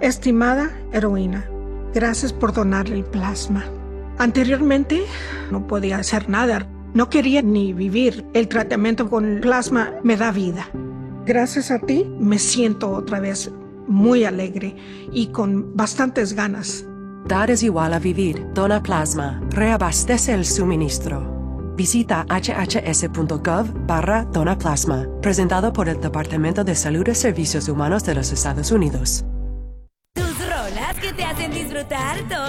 Estimada heroína, gracias por donarle el plasma. Anteriormente no podía hacer nada, no quería ni vivir. El tratamiento con el plasma me da vida. Gracias a ti me siento otra vez muy alegre y con bastantes ganas. Dar es igual a vivir. Dona plasma. Reabastece el suministro. Visita hhs.gov/donaplasma. Presentado por el Departamento de Salud y Servicios Humanos de los Estados Unidos. Tus rolas que te hacen disfrutar todo